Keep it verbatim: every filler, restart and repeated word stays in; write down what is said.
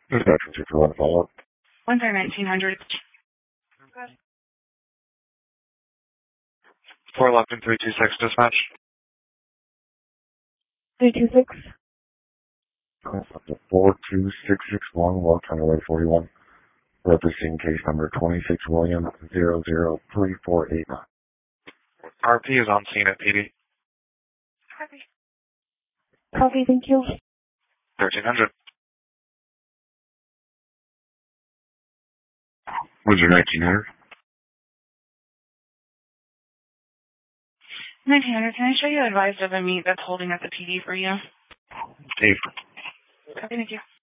Dispatch two for one follow-up. One for nineteen hundred. four eleven three two six dispatch. three two six. Call up to four two six six one, West Highway forty-one. Representing case number twenty-six William zero zero three four eight nine. R P is on scene at P D. Copy. Copy, thank you. thirteen hundred. What's your nineteen hundred? nineteen hundred, can I show you advised of a meet that's holding at the P D for you? Dave. Copy, thank you.